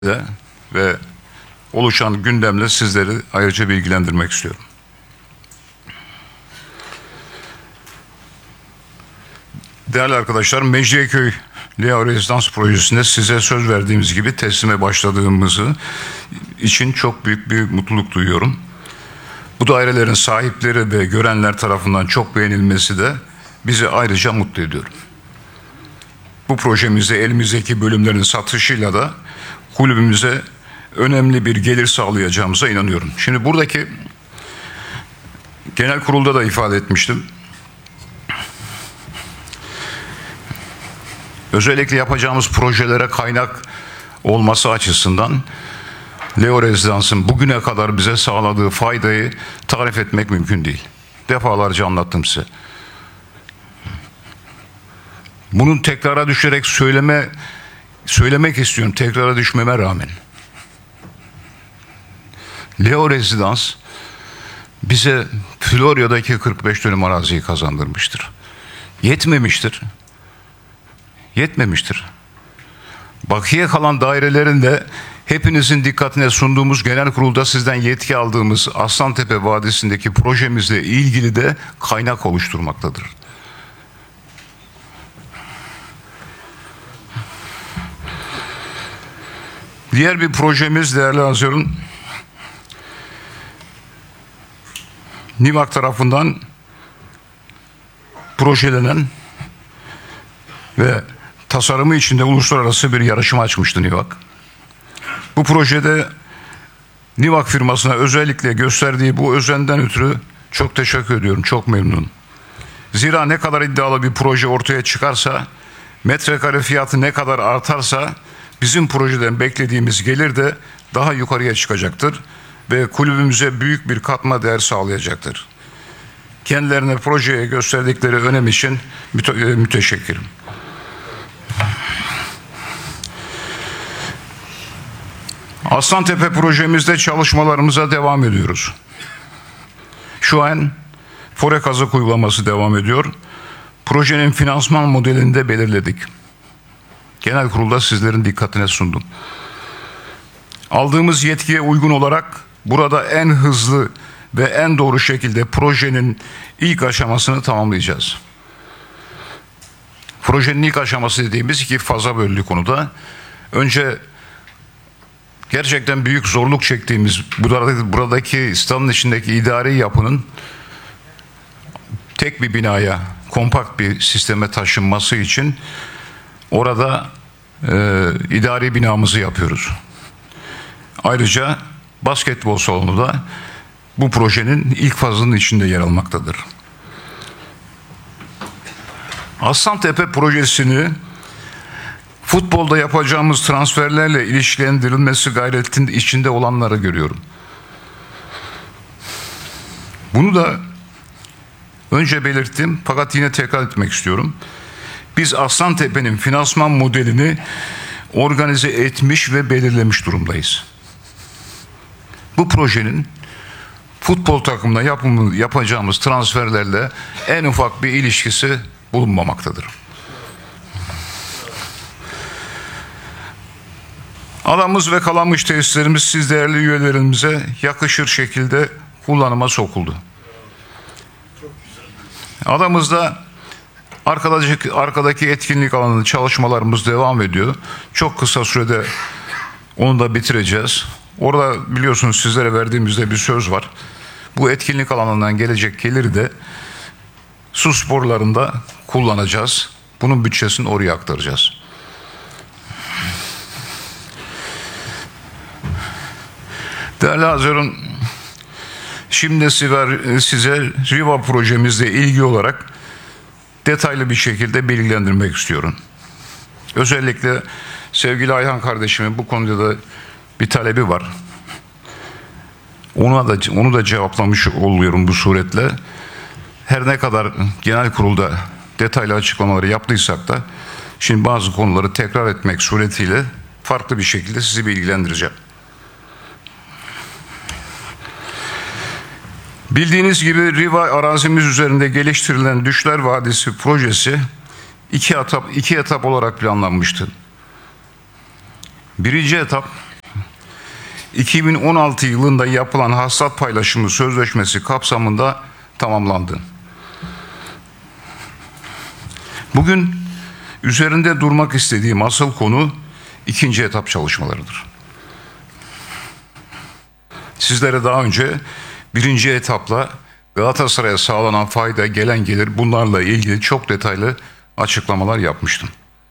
ve oluşan gündemle sizleri ayrıca bilgilendirmek istiyorum. Değerli arkadaşlar, Mecidiyeköy Lea Rezidans projesinde size söz verdiğimiz gibi teslime başladığımızı için çok büyük bir mutluluk duyuyorum. Bu dairelerin sahipleri ve görenler tarafından çok beğenilmesi de bizi ayrıca mutlu ediyor. Bu projemizde elimizdeki bölümlerin satışıyla da kulübümüze önemli bir gelir sağlayacağımıza inanıyorum. Şimdi buradaki genel kurulda da ifade etmiştim. Özellikle yapacağımız projelere kaynak olması açısından Lea Rezidans'ın bugüne kadar bize sağladığı faydayı tarif etmek mümkün değil. Defalarca anlattım size. Bunun tekrara düşerek söylemek istiyorum, tekrara düşmeme rağmen. Lea Rezidans bize Florya'daki 45 dönüm araziyi kazandırmıştır. Yetmemiştir. Bakiye kalan dairelerin de hepinizin dikkatine sunduğumuz genel kurulda sizden yetki aldığımız Aslantepe Vadisi'ndeki projemizle ilgili de kaynak oluşturmaktadır. Diğer bir projemiz değerli Hazirun, NİVAK tarafından projelenen ve tasarımı içinde uluslararası bir yarışma açmıştı NİVAK. Bu projede NİVAK firmasına özellikle gösterdiği bu özenden ötürü çok teşekkür ediyorum, çok memnunum. Zira ne kadar iddialı bir proje ortaya çıkarsa, metrekare fiyatı ne kadar artarsa bizim projeden beklediğimiz gelir de daha yukarıya çıkacaktır ve kulübümüze büyük bir katma değer sağlayacaktır. Kendilerine projeye gösterdikleri önem için müteşekkirim. Aslantepe projemizde çalışmalarımıza devam ediyoruz. Şu an fore kazık uygulaması devam ediyor. Projenin finansman modelini de belirledik. Genel kurulda sizlerin dikkatine sundum. Aldığımız yetkiye uygun olarak burada en hızlı ve en doğru şekilde projenin ilk aşamasını tamamlayacağız. Projenin ilk aşaması dediğimiz iki faza bölündü konuda. Önce gerçekten büyük zorluk çektiğimiz buradaki stadın içindeki idari yapının tek bir binaya, kompakt bir sisteme taşınması için orada idari binamızı yapıyoruz. Ayrıca basketbol salonu da bu projenin ilk fazının içinde yer almaktadır. Aslantepe projesini futbolda yapacağımız transferlerle ilişkilendirilmesi gayretinin içinde olanları görüyorum. Bunu da önce belirttim fakat yine tekrar etmek istiyorum. Biz Aslantepe'nin finansman modelini organize etmiş ve belirlemiş durumdayız. Bu projenin futbol takımına yapacağımız transferlerle en ufak bir ilişkisi bulunmamaktadır. Adamız ve Kalamış tesislerimiz siz değerli üyelerimize yakışır şekilde kullanıma sokuldu. Adamızda arkadaki etkinlik alanında çalışmalarımız devam ediyor. Çok kısa sürede onu da bitireceğiz. Orada biliyorsunuz sizlere verdiğimizde bir söz var. Bu etkinlik alanından gelecek geliri de su sporlarında kullanacağız. Bunun bütçesini oraya aktaracağız. Değerli Hazirun, şimdi size Riva projemizle ilgili olarak detaylı bir şekilde bilgilendirmek istiyorum. Özellikle sevgili Ayhan kardeşimin bu konuda da bir talebi var. Onu da cevaplamış oluyorum bu suretle. Her ne kadar genel kurulda detaylı açıklamaları yaptıysak da şimdi bazı konuları tekrar etmek suretiyle farklı bir şekilde sizi bilgilendireceğim. Bildiğiniz gibi Riva arazimiz üzerinde geliştirilen Düşler Vadisi projesi iki etap olarak planlanmıştı. Birinci etap 2016 yılında yapılan hasat paylaşımı sözleşmesi kapsamında tamamlandı. Bugün üzerinde durmak istediğim asıl konu ikinci etap çalışmalarıdır. Sizlere daha önce birinci etapla Galatasaray'a sağlanan fayda, gelen gelir, bunlarla ilgili çok detaylı açıklamalar yapmıştım.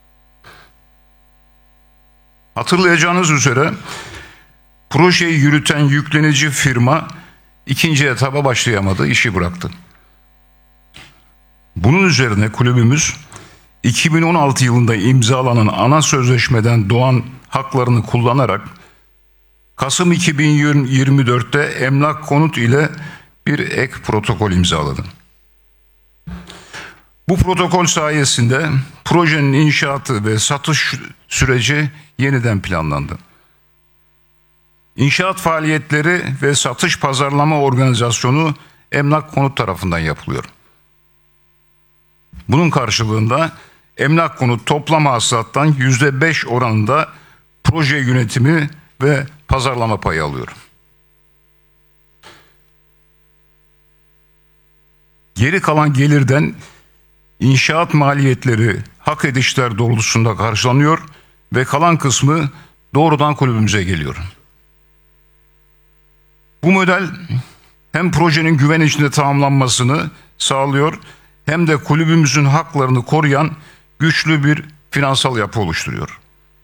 Hatırlayacağınız üzere projeyi yürüten yüklenici firma ikinci etaba başlayamadı, işi bıraktı. Bunun üzerine kulübümüz 2016 yılında imzalanan ana sözleşmeden doğan haklarını kullanarak Kasım 2024'te Emlak Konut ile bir ek protokol imzaladı. Bu protokol sayesinde projenin inşaatı ve satış süreci yeniden planlandı. İnşaat faaliyetleri ve satış pazarlama organizasyonu Emlak Konut tarafından yapılıyor. Bunun karşılığında Emlak Konut toplam hasılattan %5 oranında proje yönetimi ve pazarlama payı alıyor. Geri kalan gelirden inşaat maliyetleri hak edişler doğrultusunda karşılanıyor ve kalan kısmı doğrudan kulübümüze geliyor. Bu model hem projenin güven içinde tamamlanmasını sağlıyor hem de kulübümüzün haklarını koruyan güçlü bir finansal yapı oluşturuyor.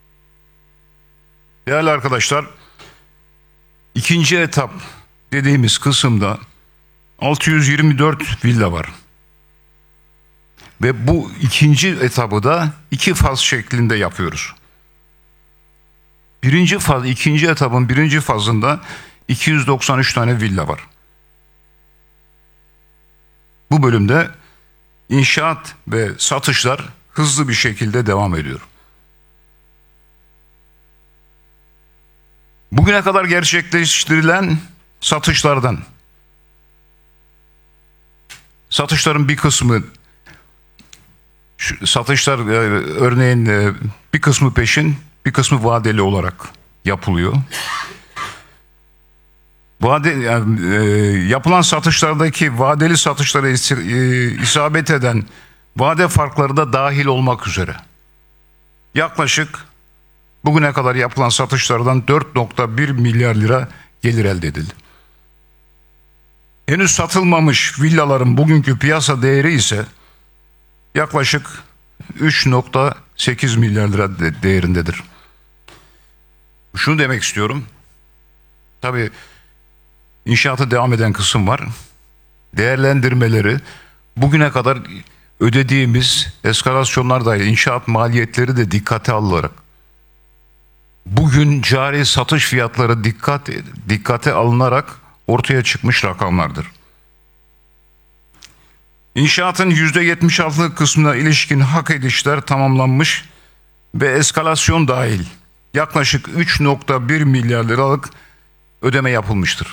Değerli arkadaşlar, ikinci etap dediğimiz kısımda 624 villa var. Ve bu ikinci etabı da iki faz şeklinde yapıyoruz. İkinci etabın birinci fazında 293 tane villa var. Bu bölümde inşaat ve satışlar hızlı bir şekilde devam ediyor. Bugüne kadar gerçekleştirilen satışların bir kısmı örneğin bir kısmı peşin, bir kısmı vadeli olarak yapılıyor. Yapılan satışlardaki vadeli satışlara isabet eden vade farkları da dahil olmak üzere yaklaşık bugüne kadar yapılan satışlardan 4,1 milyar lira gelir elde edildi. Henüz satılmamış villaların bugünkü piyasa değeri ise yaklaşık 3,8 milyar lira değerindedir. Şunu demek istiyorum. Tabii inşaatı devam eden kısım var. Değerlendirmeleri bugüne kadar ödediğimiz eskalasyonlar dahil inşaat maliyetleri de dikkate alınarak bugün cari satış fiyatları dikkate alınarak ortaya çıkmış rakamlardır. İnşaatın %76'lık kısmına ilişkin hak edişler tamamlanmış ve eskalasyon dahil yaklaşık 3,1 milyar liralık ödeme yapılmıştır.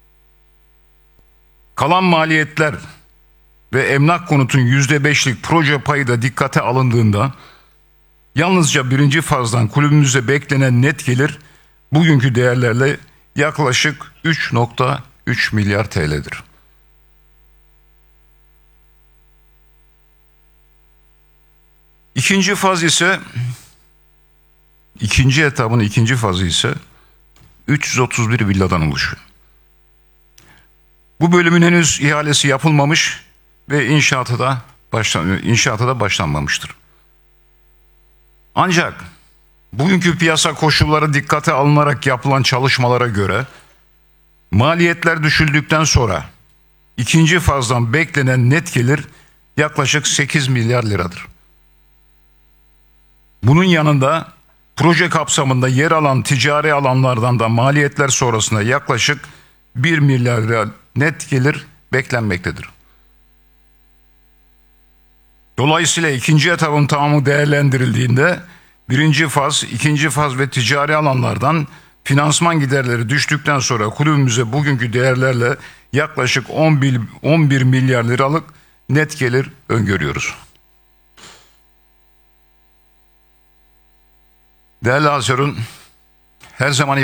Kalan maliyetler ve Emlak Konut'un %5'lik proje payı da dikkate alındığında yalnızca birinci fazdan kulübümüze beklenen net gelir bugünkü değerlerle yaklaşık 3,3 milyar TL'dir. İkinci etabın ikinci fazı ise 331 villadan oluşuyor. Bu bölümün henüz ihalesi yapılmamış ve inşaatı da başlanmamıştır. Ancak bugünkü piyasa koşulları dikkate alınarak yapılan çalışmalara göre maliyetler düşüldükten sonra ikinci fazdan beklenen net gelir yaklaşık 8 milyar liradır. Bunun yanında proje kapsamında yer alan ticari alanlardan da maliyetler sonrasında yaklaşık 1 milyar lira net gelir beklenmektedir. Dolayısıyla ikinci etapın tamamı değerlendirildiğinde birinci faz, ikinci faz ve ticari alanlardan finansman giderleri düştükten sonra kulübümüze bugünkü değerlerle yaklaşık 11 milyar liralık net gelir öngörüyoruz. Değerli Hazirun, her zaman